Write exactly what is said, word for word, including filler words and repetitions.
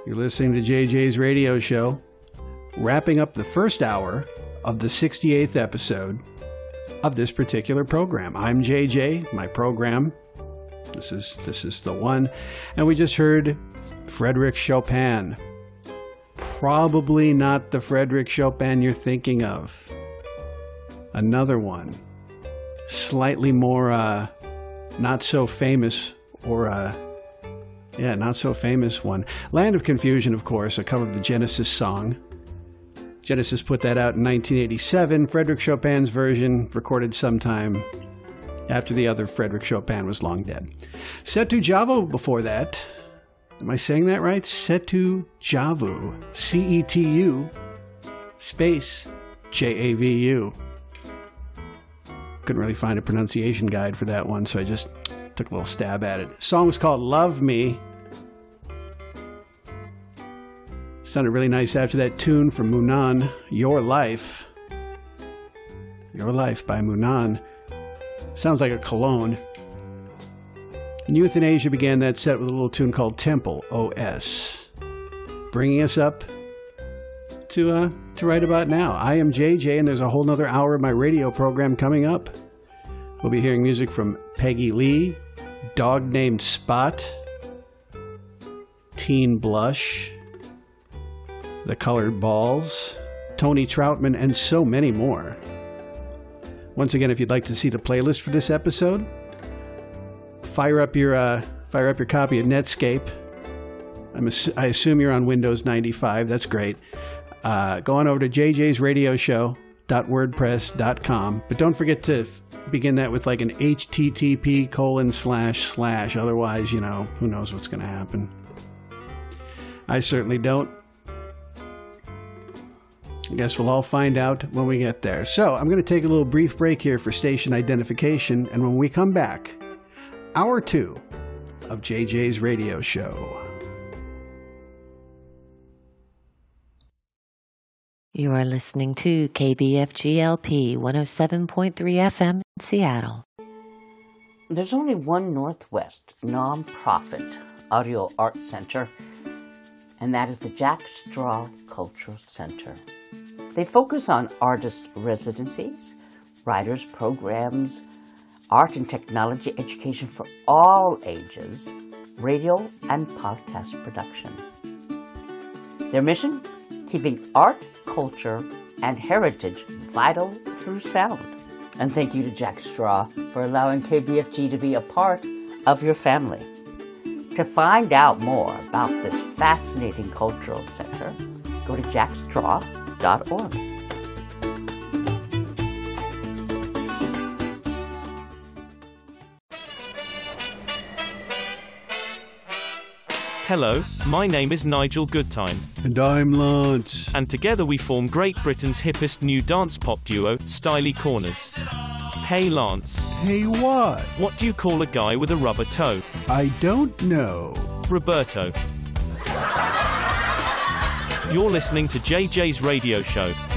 You're listening to J J's Radio Show, wrapping up the first hour of the sixty-eighth episode of this particular program. I'm J J, my program. This is this is the one. And we just heard Frédéric Chopin. Probably not the Frédéric Chopin you're thinking of. Another one. Slightly more uh, not so famous or uh, yeah, not so famous one. Land of Confusion, of course, a cover of the Genesis song. Genesis put that out in nineteen eighty-seven. Frédéric Chopin's version recorded sometime after the other Frédéric Chopin was long dead. Setu Javu before that. Am I saying that right? Setu Javu. C E T U space J A V U. Couldn't really find a pronunciation guide for that one, so I just took a little stab at it. The song was called Love Me. Sounded really nice after that tune from Munan, Your Life. Your Life by Munan. Sounds like a cologne. And Euthanasia began that set with a little tune called Temple, O S. Bringing us up to uh, to right about now. I am J J, and there's a whole nother hour of my radio program coming up. We'll be hearing music from Peggy Lee, Dog Named Spot, Teen Blush, The Colored Balls, Tony Troutman, and so many more. Once again, if you'd like to see the playlist for this episode, fire up your uh, fire up your copy of Netscape. I'm ass- I assume you're on Windows ninety-five. That's great. Uh, go on over to j j's radio show dot wordpress dot com, but don't forget to f- begin that with like an H T T P colon slash slash. Otherwise, you know, who knows what's going to happen. I certainly don't. I guess we'll all find out when we get there. So I'm going to take a little brief break here for station identification, and when we come back, hour two of J J's Radio Show. You are listening to K B F G L P one oh seven point three F M in Seattle. There's only one Northwest nonprofit audio art center, and that is the Jack Straw Cultural Center. They focus on artist residencies, writers programs, art and technology education for all ages, radio and podcast production. Their mission? Keeping art, culture, and heritage vital through sound. And thank you to Jack Straw for allowing K B F G to be a part of your family. To find out more about this fascinating cultural center, go to jack straw dot org. Hello, my name is Nigel Goodtime. And I'm Lance. And together we form Great Britain's hippest new dance pop duo, Styly Corners. Hey Lance. Hey what? What do you call a guy with a rubber toe? I don't know. Roberto. You're listening to J J's Radio Show,